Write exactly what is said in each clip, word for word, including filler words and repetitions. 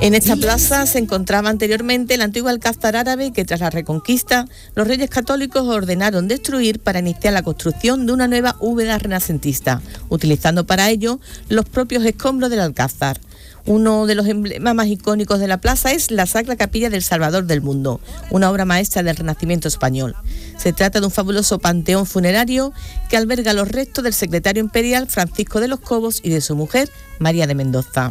En esta plaza se encontraba anteriormente el antiguo alcázar árabe que tras la Reconquista los reyes católicos ordenaron destruir para iniciar la construcción de una nueva úbeda renacentista, utilizando para ello los propios escombros del alcázar. Uno de los emblemas más icónicos de la plaza es la Sacra Capilla del Salvador del Mundo, una obra maestra del Renacimiento español. Se trata de un fabuloso panteón funerario que alberga los restos del secretario imperial Francisco de los Cobos y de su mujer María de Mendoza.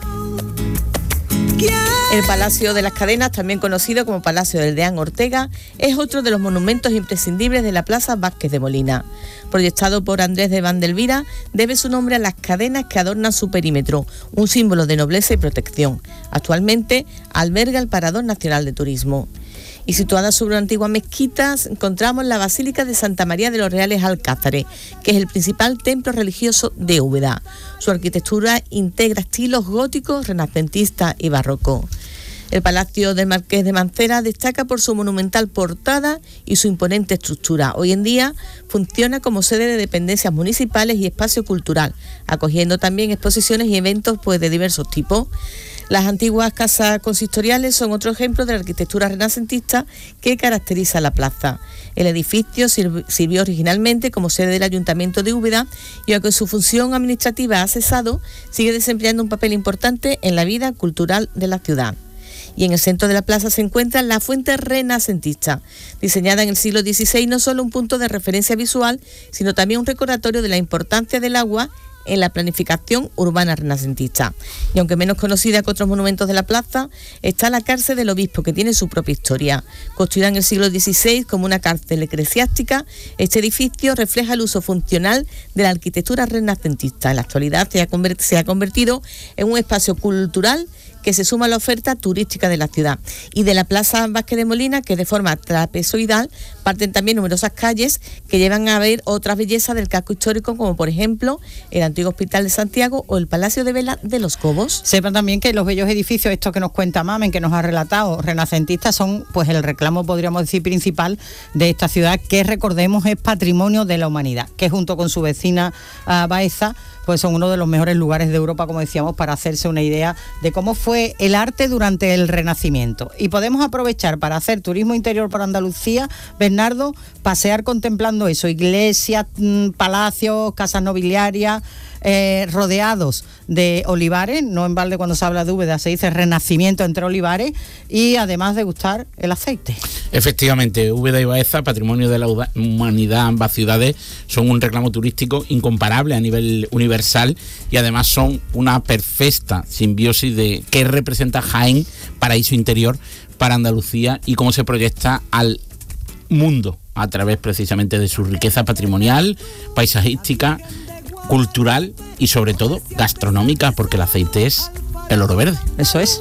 El Palacio de las Cadenas, también conocido como Palacio del Deán Ortega, es otro de los monumentos imprescindibles de la Plaza Vázquez de Molina. Proyectado por Andrés de Vandelvira, debe su nombre a las cadenas que adornan su perímetro, un símbolo de nobleza y protección. Actualmente alberga el Parador Nacional de Turismo. Y situada sobre una antigua mezquita, encontramos la Basílica de Santa María de los Reales Alcázares, que es el principal templo religioso de Úbeda. Su arquitectura integra estilos góticos, renacentista y barroco. El Palacio del Marqués de Mancera destaca por su monumental portada y su imponente estructura. Hoy en día funciona como sede de dependencias municipales y espacio cultural, acogiendo también exposiciones y eventos pues, de diversos tipos. Las antiguas casas consistoriales son otro ejemplo de la arquitectura renacentista que caracteriza la plaza. El edificio sirvió originalmente como sede del Ayuntamiento de Úbeda y aunque su función administrativa ha cesado, sigue desempeñando un papel importante en la vida cultural de la ciudad. Y en el centro de la plaza se encuentra la Fuente Renacentista, diseñada en el siglo dieciséis, no solo un punto de referencia visual, sino también un recordatorio de la importancia del agua en la planificación urbana renacentista. Y aunque menos conocida que otros monumentos de la plaza, está la cárcel del obispo, que tiene su propia historia. Construida en el siglo dieciséis como una cárcel eclesiástica, este edificio refleja el uso funcional de la arquitectura renacentista. En la actualidad se ha, convert- se ha convertido en un espacio cultural que se suma a la oferta turística de la ciudad. Y de la Plaza Vázquez de Molina, que de forma trapezoidal parten también numerosas calles que llevan a ver otras bellezas del casco histórico, como por ejemplo el antiguo Hospital de Santiago o el Palacio de Vela de los Cobos. Sepan también que los bellos edificios, estos que nos cuenta Mamen, que nos ha relatado, renacentistas, son pues el reclamo, podríamos decir, principal de esta ciudad, que recordemos es patrimonio de la humanidad, que junto con su vecina uh, Baeza, pues son uno de los mejores lugares de Europa, como decíamos, para hacerse una idea de cómo fue el arte durante el Renacimiento. Y podemos aprovechar para hacer turismo interior por Andalucía, Bernardo, pasear contemplando eso, iglesias, palacios, casas nobiliarias, eh, rodeados de olivares, no en balde cuando se habla de Úbeda se dice renacimiento entre olivares, y además de gustar el aceite. Efectivamente, Úbeda y Baeza, patrimonio de la humanidad, ambas ciudades son un reclamo turístico incomparable a nivel universal y además son una perfecta simbiosis de qué representa Jaén, paraíso interior para Andalucía, y cómo se proyecta al mundo a través precisamente de su riqueza patrimonial, paisajística, cultural y sobre todo gastronómica, porque el aceite es el oro verde. Eso es.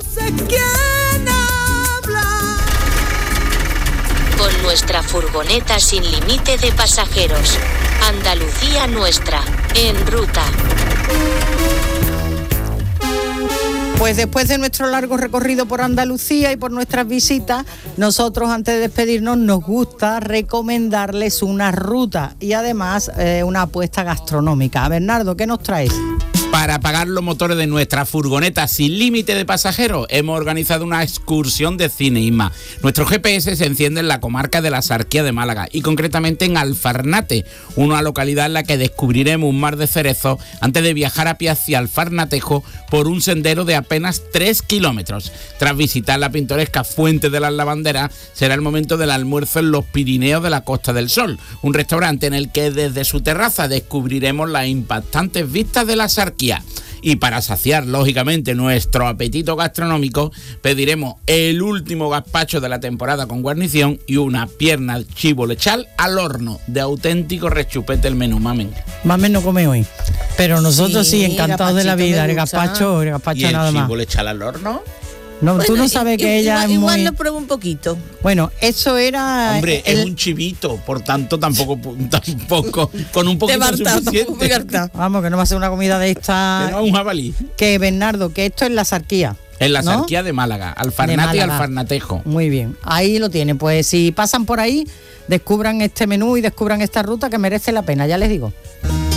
Con nuestra furgoneta sin límite de pasajeros. Andalucía nuestra, en ruta. Pues después de nuestro largo recorrido por Andalucía y por nuestras visitas, nosotros antes de despedirnos nos gusta recomendarles una ruta y además eh, una apuesta gastronómica. Bernardo, ¿qué nos traes? Para apagar los motores de nuestra furgoneta sin límite de pasajeros, hemos organizado una excursión de cine, Isma. Nuestro G P S se enciende en la comarca de la Sarquía de Málaga y concretamente en Alfarnate, una localidad en la que descubriremos un mar de cerezos antes de viajar a pie hacia Alfarnatejo por un sendero de apenas tres kilómetros. Tras visitar la pintoresca Fuente de las Lavanderas, será el momento del almuerzo en los Pirineos de la Costa del Sol, un restaurante en el que desde su terraza descubriremos las impactantes vistas de la Sarquía. Y para saciar, lógicamente, nuestro apetito gastronómico, pediremos el último gazpacho de la temporada con guarnición y una pierna de chivo lechal al horno, de auténtico rechupete el menú, Mamen. Mamen no come hoy, pero nosotros sí, sí encantados de la vida, el gazpacho, el gazpacho nada más. ¿Y el chivo lechal al horno? No, bueno, tú no sabes y, que y, ella igual, es muy... Igual lo pruebo un poquito. Bueno, eso era... Hombre, el... es un chivito, por tanto tampoco, tampoco con un poquito Barta, suficiente. Vamos, que no va a ser una comida de esta... Pero un jabalí. Que Bernardo, que esto es la Sarquía. En la ¿no? Sarquía de Málaga, Alfarnate y Alfarnatejo. Muy bien, ahí lo tienen. Pues si pasan por ahí, descubran este menú y descubran esta ruta que merece la pena, ya les digo.